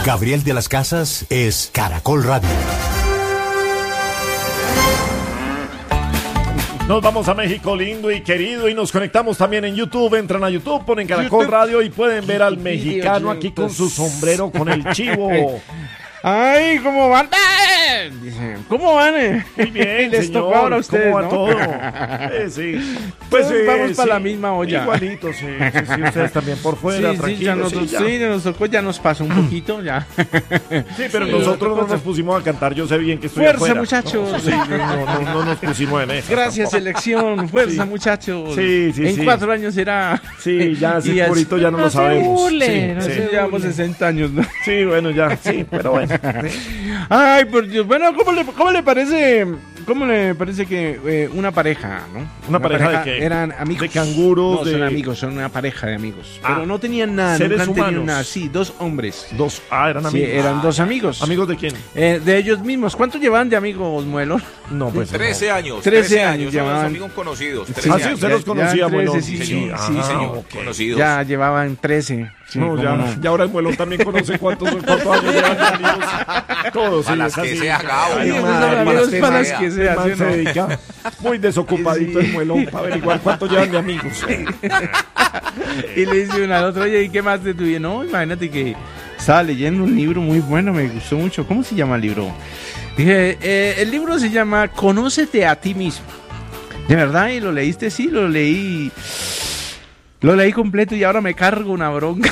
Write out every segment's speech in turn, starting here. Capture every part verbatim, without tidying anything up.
Gabriel de las Casas es Caracol Radio. Nos vamos a México lindo y querido y nos conectamos también en YouTube. Entran a YouTube, ponen Caracol Radio y pueden ver al mexicano aquí con su sombrero con el chivo. Ay, ¿cómo van? Dice, ¿cómo van? Muy bien, les señor. tocó ahora a ustedes, ¿Cómo va ¿no? todo? Eh, sí. Pues Todos eh, vamos para sí. la misma olla. Igualito, sí, sí, sí, ustedes también por fuera, Sí, sí, tranquilos. ya nos, sí, ya. sí, ya nos tocó, ya nos pasó un poquito, ya. Sí, pero Sí, nosotros no otra nos pusimos a cantar, yo sé bien que estoy Fuerza, afuera. muchachos. No, sí, no, no, no nos pusimos en eso. Gracias, tampoco. selección. Fuerza, Sí. muchachos. Sí, sí, En sí. cuatro años será. Sí, ya, sí, Y así- purito ya no, no lo se sabemos. burle, no sí, se sí. Llevamos sesenta años, ¿no? Sí, bueno, ya, sí, pero bueno. Ay, por Dios. Bueno, ¿cómo le, cómo le parece, cómo le parece que eh, una pareja, ¿no? ¿Una pareja de qué? Eran amigos. ¿De canguros? No, de... son amigos, son una pareja de amigos. Ah, pero no tenían nada, seres nunca han tenido humanos. nada. Sí, dos hombres. Dos, ah, eran Sí, amigos. eran dos amigos. ¿Amigos de quién? Eh, de ellos mismos. ¿Cuánto llevan de amigos, Muelo? No, pues trece años. trece años Son los llevaban. amigos conocidos. Sí. trece Ah, sí, años. usted los Ya- conocía, ya bueno. trece, sí, Sí, sí, señor. sí, Sí, Ah, señor. ok. Conocidos. Ya llevaban trece. Sí, No, cómo ya, no. ya ahora el Muelón también conoce cuántos, cuántos años llevan de amigos. Todos, sí, Para las es que así. sea, Gabo. Ay, Sí, madre, esos son amigos este para man- las que este sea, man ¿sí o se no? dedica muy desocupadito Sí. el Muelón para averiguar cuántos llevan de amigos. Y le dice una al otro, oye, ¿y qué más te tuvieron? No, imagínate que estaba leyendo un libro muy bueno, me gustó mucho. ¿Cómo se llama el libro? Dije, eh, el libro se llama Conócete a ti mismo. ¿De verdad? ¿Y lo leíste? Sí, lo leí. Lo leí completo y ahora me cargo una bronca.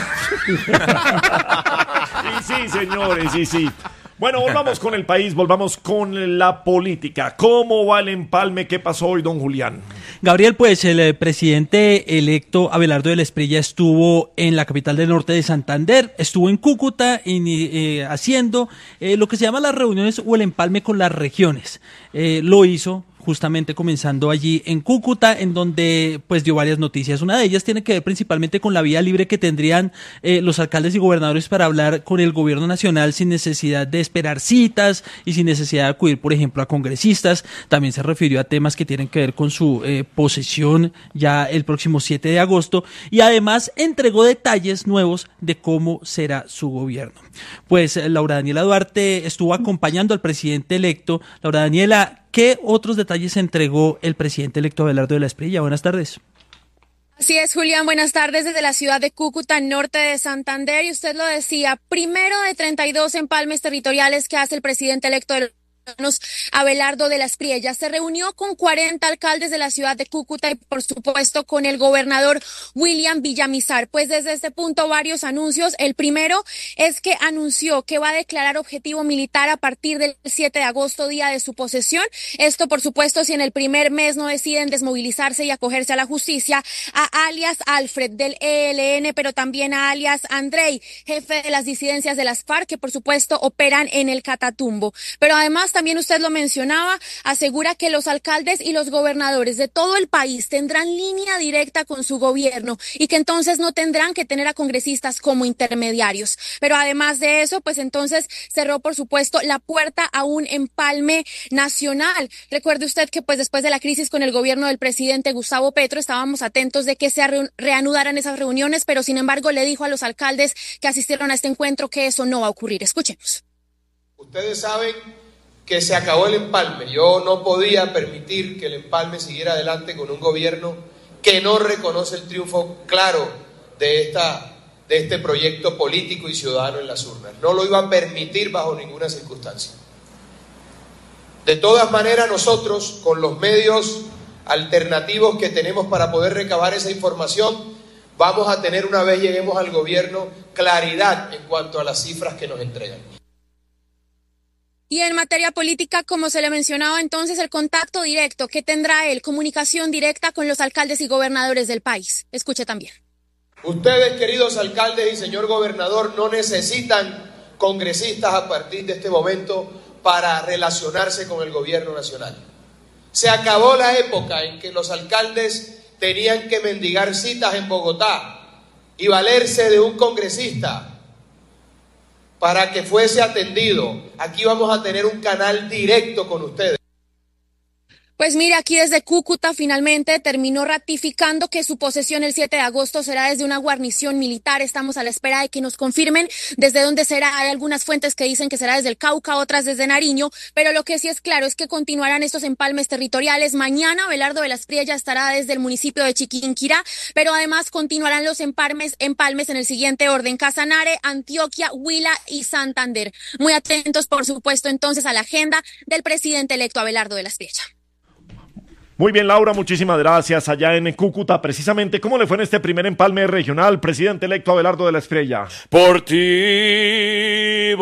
Y sí, señores, y sí. Bueno, volvamos con el país, volvamos con la política. ¿Cómo va el empalme? ¿Qué pasó hoy, don Julián? Gabriel, pues el eh, presidente electo Abelardo del Esprilla estuvo en la capital del norte de Santander, estuvo en Cúcuta y, eh, haciendo eh, lo que se llama las reuniones o el empalme con las regiones. Eh, lo hizo justamente comenzando allí en Cúcuta, en donde pues dio varias noticias. Una de ellas tiene que ver principalmente con la vía libre que tendrían eh, los alcaldes y gobernadores para hablar con el gobierno nacional sin necesidad de esperar citas y sin necesidad de acudir, por ejemplo, a congresistas. También se refirió a temas que tienen que ver con su eh, posesión ya el próximo siete de agosto y además entregó detalles nuevos de cómo será su gobierno. Pues eh, Laura Daniela Duarte estuvo acompañando al presidente electo. Laura Daniela, ¿qué otros detalles entregó el presidente electo Abelardo de la Esprilla? Buenas tardes. Así es, Julián, buenas tardes desde la ciudad de Cúcuta, norte de Santander, y usted lo decía, primero de treinta y dos empalmes territoriales que hace el presidente electo del Abelardo de la Espriella. Se reunió con cuarenta alcaldes de la ciudad de Cúcuta y por supuesto con el gobernador William Villamizar. Pues desde este punto varios anuncios. El primero es que anunció que va a declarar objetivo militar a partir del siete de agosto, día de su posesión. Esto por supuesto si en el primer mes no deciden desmovilizarse y acogerse a la justicia, a alias Alfred del E L N, pero también a alias Andrei, jefe de las disidencias de las FARC, que por supuesto operan en el Catatumbo. Pero además también usted lo mencionaba, asegura que los alcaldes y los gobernadores de todo el país tendrán línea directa con su gobierno y que entonces no tendrán que tener a congresistas como intermediarios. Pero además de eso, pues entonces cerró, por supuesto, la puerta a un empalme nacional. Recuerde usted que pues después de la crisis con el gobierno del presidente Gustavo Petro estábamos atentos de que se re- reanudaran esas reuniones, pero sin embargo le dijo a los alcaldes que asistieron a este encuentro que eso no va a ocurrir. Escuchemos. Ustedes saben que se acabó el empalme. Yo no podía permitir que el empalme siguiera adelante con un gobierno que no reconoce el triunfo claro de, esta, de este proyecto político y ciudadano en las urnas. No lo iba a permitir bajo ninguna circunstancia. De todas maneras, nosotros, con los medios alternativos que tenemos para poder recabar esa información, vamos a tener, una vez lleguemos al gobierno, claridad en cuanto a las cifras que nos entregan. Y en materia política, como se le mencionaba entonces, el contacto directo que tendrá él, comunicación directa con los alcaldes y gobernadores del país. Escuche también. Ustedes, queridos alcaldes y señor gobernador, no necesitan congresistas a partir de este momento para relacionarse con el gobierno nacional. Se acabó la época en que los alcaldes tenían que mendigar citas en Bogotá y valerse de un congresista para que fuese atendido. Aquí vamos a tener un canal directo con ustedes. Pues mire, aquí desde Cúcuta finalmente terminó ratificando que su posesión el siete de agosto será desde una guarnición militar. Estamos a la espera de que nos confirmen desde dónde será. Hay algunas fuentes que dicen que será desde el Cauca, otras desde Nariño, pero lo que sí es claro es que continuarán estos empalmes territoriales. Mañana Abelardo de la Espriella estará desde el municipio de Chiquinquirá, pero además continuarán los empalmes, empalmes en el siguiente orden: Casanare, Antioquia, Huila y Santander. Muy atentos, por supuesto, entonces a la agenda del presidente electo Abelardo de la Espriella. Muy bien, Laura, muchísimas gracias. Allá en Cúcuta, precisamente, ¿cómo le fue en este primer empalme regional, presidente electo Abelardo de la Espriella? Por ti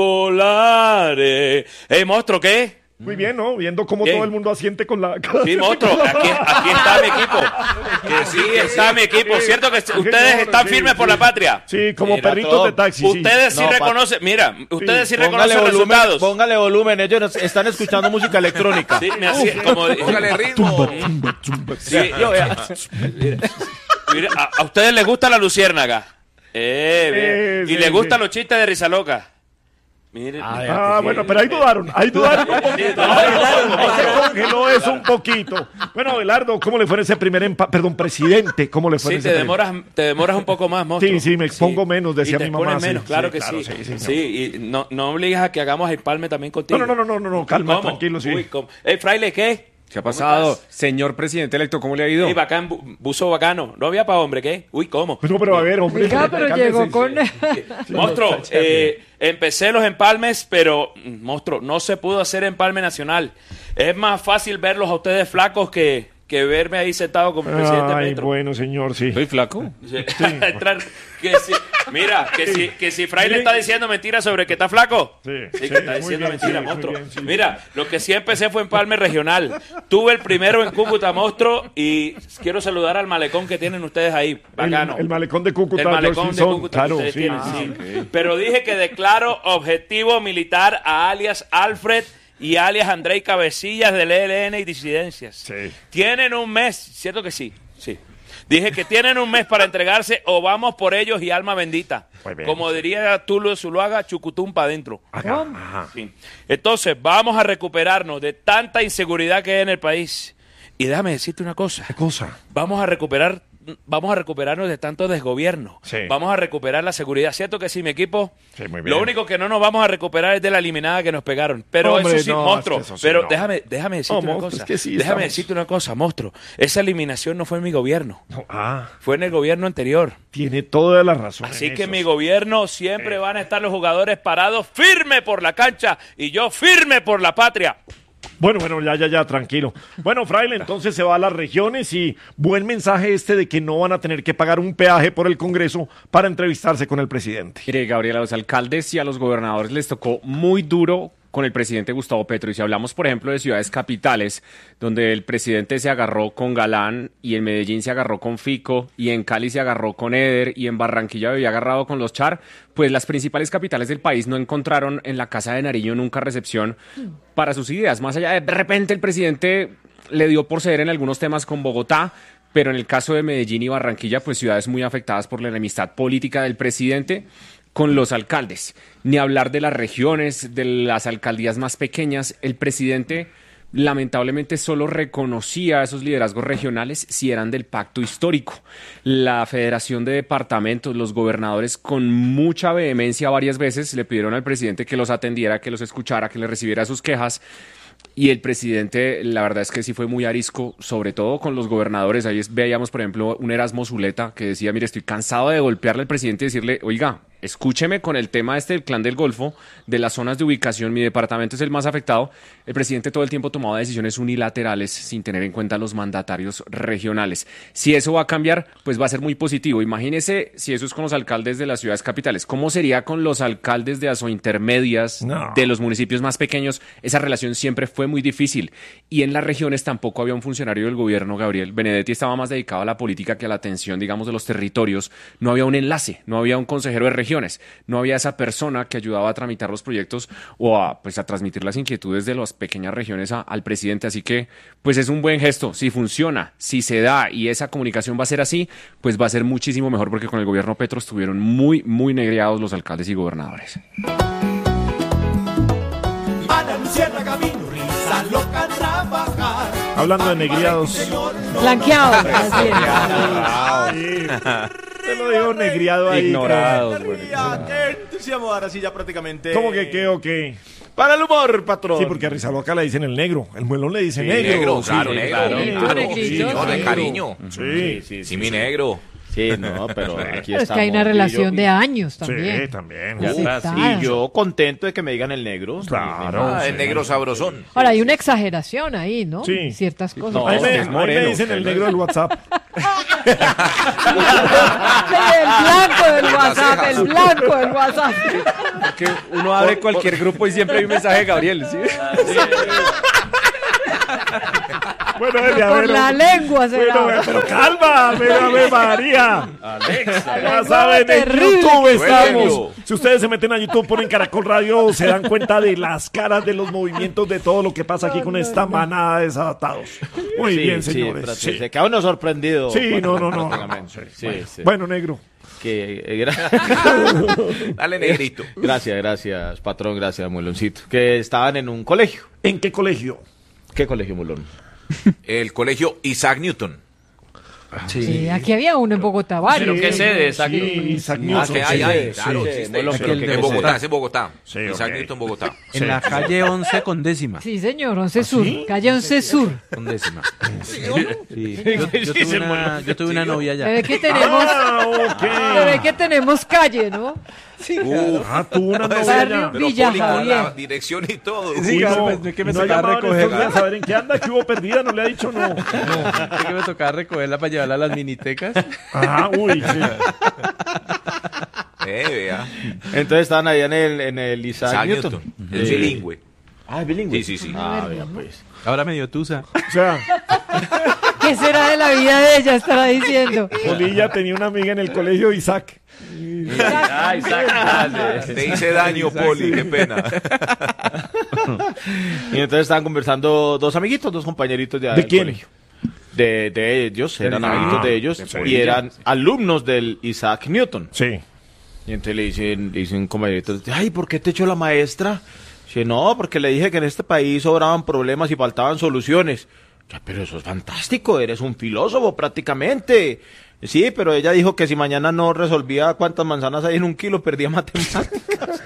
volaré. Ey, monstruo, ¿qué? Muy bien, ¿no? Viendo cómo Bien. todo el mundo asiente con la... Sí, monstruo, aquí, aquí está mi equipo. Que sí, está mi equipo. ¿Cierto que ustedes están firmes por la patria? Sí, como Mira, perritos todo. de taxi. Sí. Ustedes sí No, pa- reconocen, mira, ustedes sí, Póngale reconocen volumen, resultados. póngale volumen, ellos nos están escuchando música electrónica. Sí, me hacía, como, Póngale ritmo. Sí, yo, mira, mira, a, a ustedes les gusta la luciérnaga. Eh, bien. Eh, y sí, les gustan sí. los chistes de risa loca. Miren. Ah, bueno, pero ahí dudaron, ahí dudaron un poquito. Ahí se congeló eso un poquito. Bueno, Abelardo, ¿cómo le fue en ese primer empa... Perdón, presidente, ¿cómo le fue Sí, en ese te primer- demoras, te demoras un poco más, monstruo. Sí, sí, me expongo menos, decía Y te mi mamá, expones menos, sí, claro sí, que claro, sí. sí, sí, Sí, y no, no obligas a que hagamos el palme también contigo. No, no, no, no, no, no, calma, ¿Cómo? tranquilo, sí. Uy, ¿cómo? Ey, fraile, ¿qué? ¿Qué ha pasado? estás? Señor presidente electo, ¿cómo le ha ido? Ey, bacán, bu- buzo bacano. No había para hombre, ¿qué? Uy, ¿cómo? Pues no, pero a ver, hombre. Oiga, pero cálmese, llegó sí. con... Monstruo, eh, empecé los empalmes, pero, mm, monstruo, no se pudo hacer empalme nacional. Es más fácil verlos a ustedes flacos que, que verme ahí sentado como presidente Ay, Petro. bueno, señor, sí. ¿Soy flaco? Sí. Entrar- que si- mira, que si, que si Fraile está diciendo mentiras sobre que está flaco. Sí, Sí, sí, que está muy diciendo bien, mentiras, sí, monstruo. muy bien, sí. Mira, lo que sí empecé fue empalme regional. Tuve el primero en Cúcuta, monstruo, y quiero saludar al malecón que tienen ustedes ahí. Bacano. El, el malecón de Cúcuta, El malecón de George Cúcuta que Simpson, ustedes claro, tienen, sí. sí. Pero dije que declaro objetivo militar a alias Alfred y alias Andrei Cabecillas del E L N y disidencias. Sí. Tienen un mes, ¿cierto que sí? Sí. Dije que tienen un mes para entregarse o vamos por ellos y alma bendita. Muy bien. Como diría Tulo Zuluaga, chucutum para adentro. Ajá, ajá. Sí. Entonces, vamos a recuperarnos de tanta inseguridad que hay en el país. Y déjame decirte una cosa. ¿Qué cosa? Vamos a recuperar, vamos a recuperarnos de tanto desgobierno. Sí. Vamos a recuperar la seguridad. ¿Cierto que sí, mi equipo? Sí, muy bien. Lo único que no nos vamos a recuperar es de la eliminada que nos pegaron. Pero Hombre, eso sí, no, monstruo. es que eso sí, pero no. déjame, déjame decirte No, una monstruo, cosa. es que sí, déjame estamos- decirte una cosa, monstruo. Esa eliminación no fue en mi gobierno. No, ah, Fue en el gobierno anterior. tiene toda la razón. Así en que eso, mi sí. gobierno siempre van a estar los jugadores parados firme por la cancha y yo firme por la patria. Bueno, bueno, ya, ya, ya, tranquilo. Bueno, Fraile, entonces se va a las regiones y buen mensaje este de que no van a tener que pagar un peaje por el Congreso para entrevistarse con el presidente. Mire, Gabriel, a los alcaldes y a los gobernadores les tocó muy duro con el presidente Gustavo Petro. Y si hablamos, por ejemplo, de ciudades capitales, donde el presidente se agarró con Galán, y en Medellín se agarró con Fico, y en Cali se agarró con Eder, y en Barranquilla había agarrado con los Char, pues las principales capitales del país no encontraron en la Casa de Nariño nunca recepción para sus ideas. Más allá de, de repente el presidente le dio por ceder en algunos temas con Bogotá, pero en el caso de Medellín y Barranquilla, pues ciudades muy afectadas por la enemistad política del presidente con los alcaldes. Ni hablar de las regiones, de las alcaldías más pequeñas. El presidente lamentablemente solo reconocía a esos liderazgos regionales si eran del pacto histórico. La Federación de Departamentos, los gobernadores con mucha vehemencia varias veces le pidieron al presidente que los atendiera, que los escuchara, que le recibiera sus quejas. Y el presidente, la verdad es que sí fue muy arisco, sobre todo con los gobernadores. Ahí es- veíamos, por ejemplo, un Erasmo Zuleta que decía, mire, estoy cansado de golpearle al presidente y decirle, oiga, escúcheme con el tema este del Clan del Golfo, de las zonas de ubicación, mi departamento es el más afectado. El presidente todo el tiempo tomaba decisiones unilaterales sin tener en cuenta los mandatarios regionales. Si eso va a cambiar, pues va a ser muy positivo. Imagínese si eso es con los alcaldes de las ciudades capitales. ¿Cómo sería con los alcaldes de asointermedias, No. de los municipios más pequeños? Esa relación siempre fue muy difícil. Y en las regiones tampoco había un funcionario del gobierno, Gabriel. Benedetti estaba más dedicado a la política que a la atención, digamos, de los territorios. No había un enlace, no había un consejero de regiones, no había esa persona que ayudaba a tramitar los proyectos o a, pues, a transmitir las inquietudes de las pequeñas regiones a- al presidente. Así que, pues es un buen gesto. Si funciona, si se da y esa comunicación va a ser así, pues va a ser muchísimo mejor, porque con el gobierno Petro estuvieron muy, muy negreados los alcaldes y gobernadores. Ana Luciérnaga vino, risa loca a trabajar. Hablando de negriados. Blanqueado. Así es. Sí. Te lo digo negriado ahí. Ignorados, ¡Qué alegría! ¡Qué entusiasmo! Ahora sí ya prácticamente... ¿Cómo que qué o qué? Para el humor, patrón. Sí, porque a Rizaloca le dicen el negro. El muelón le dice Sí, negro. negro, Sí, claro, sí, negro. claro, Negrito, claro. negrito, Sí, No, de negro. cariño. Sí, sí, Sí, mi negro. Sí, no, pero aquí Pero es estamos. que hay una Y yo- relación de años también. Sí, también. Ya Sí, atrás. está. Y yo contento de que me digan el negro. Claro. Ah, sí. el negro sabrosón. Ahora, hay una exageración ahí, ¿no? Sí. Ciertas cosas. No, A mí me, es a mí me moreno, dicen el usted, negro del WhatsApp. El blanco del WhatsApp, el blanco del WhatsApp. Que uno abre cualquier grupo y siempre hay un mensaje de Gabriel, ¿sí? Bueno, Elia, Por bueno, la lengua será. bueno, pero calma, pero Ave María. Alexa. Ya saben, en terrible. YouTube estamos. Bueno. Si ustedes se meten a YouTube, ponen Caracol Radio, se dan cuenta de las caras, de los movimientos, de todo lo que pasa aquí con esta manada de desadaptados. Muy Sí, bien, sí, señores. pero Sí, Se queda uno sorprendido. Sí, no, no, no. prácticamente. Sí, sí. Bueno, negro. Que, eh, gra- Dale, negrito. Gracias, gracias, patrón, gracias, Muloncito. Que estaban en un colegio. ¿En qué colegio? ¿Qué colegio, Mulón? El colegio Isaac Newton. Sí, aquí había uno en Bogotá, varios. ¿Pero qué sede? Isaac Sí, Newton? Isaac Ah, Newton. que hay, sí, hay, sí, claro, sí. existe. Mulón, Pero pero que que en debe Bogotá, ser. es en Bogotá. Sí, Isaac ok. Newton, Bogotá. En la calle once con décima. Sí, señor, once Sur. Calle once Sur. Con décima. Sí. Yo, yo tuve una, yo tuve una novia Se allá. ve que tenemos, Ah, ok. se ve que tenemos calle, ¿no? Uf, Ah, tuvo una novia Barrio ya. pero Villa Poli con Javier. la dirección y todo. Sí, Uy, claro, no, pues, no es que me no ha tocaba llamado en estos recogerla. días a ver en qué anda, que hubo perdida, no le ha dicho no. Es que me tocaba recogerla para llevarla a las minitecas. Ah, uy, sí. Eh, vea. Entonces estaban allá en el, en el Isaac, Isaac Newton. Newton. Es Eh, bilingüe. Ah, es bilingüe. Sí, sí, sí. Ah, vea, pues. Ahora me dio tusa. O sea, ¿Qué será de la vida de ella? Estará diciendo. Polilla tenía una amiga en el colegio, Isaac. Ah, Isaac. Ah, sí. Te hice daño, Poli, qué pena. Y entonces estaban conversando dos amiguitos, dos compañeritos de, ¿De del quién? colegio. De, de ellos, eran Ah, amiguitos de ellos de y Polilla. eran alumnos del Isaac Newton. Sí. Y entonces le dicen, le dicen compañeritos, ay, ¿por qué te echó la maestra? Dice, no, porque le dije que en este país sobraban problemas y faltaban soluciones. Ya, pero eso es fantástico, eres un filósofo prácticamente. Sí, pero ella dijo que si mañana no resolvía cuántas manzanas hay en un kilo, perdía matemáticas.